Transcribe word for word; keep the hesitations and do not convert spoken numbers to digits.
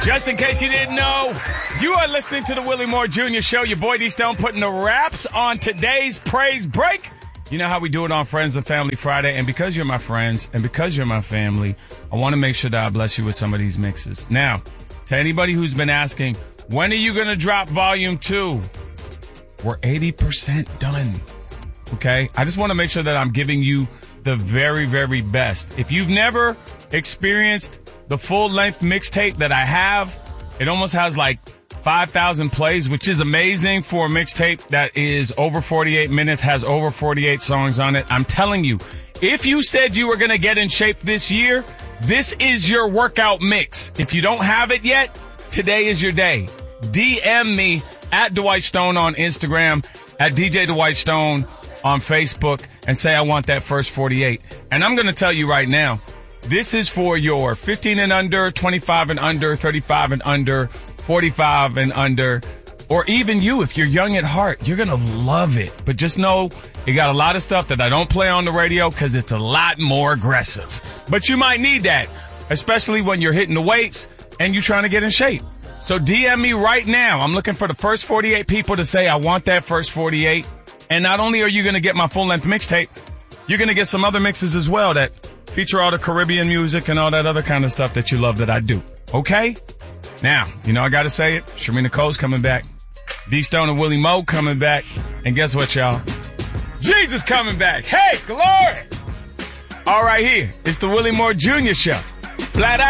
Just in case you didn't know, you are listening to the Willie Moore Junior Show. Your boy D Stone putting the wraps on today's Praise Break. You know how we do it on Friends and Family Friday. And because you're my friends and because you're my family, I want to make sure that I bless you with some of these mixes. Now, to anybody who's been asking, when are you going to drop volume two? We're eighty percent done. Okay? I just want to make sure that I'm giving you the very, very best. If you've never experienced the full-length mixtape that I have, it almost has like five thousand plays, which is amazing for a mixtape that is over forty-eight minutes, has over forty-eight songs on it. I'm telling you, if you said you were going to get in shape this year, this is your workout mix. If you don't have it yet, today is your day. D M me at Dwight Stone on Instagram, at D J Dwight Stone on Facebook, and say I want that first forty-eight. And I'm going to tell you right now, this is for your fifteen and under, twenty-five and under, thirty-five and under, forty-five and under, or even you, if you're young at heart, you're going to love it. But just know you got a lot of stuff that I don't play on the radio because it's a lot more aggressive. But you might need that, especially when you're hitting the weights and you're trying to get in shape. So D M me right now. I'm looking for the first forty-eight people to say I want that first forty-eight. And not only are you going to get my full-length mixtape, you're going to get some other mixes as well that feature all the Caribbean music and all that other kind of stuff that you love that I do. Okay? Now, you know I got to say it. Sharina Cole's coming back. D Stone and Willie Moe coming back. And guess what, y'all? Jesus coming back. Hey, glory! All right, here. It's the Willie Moore Junior Show. Flat out.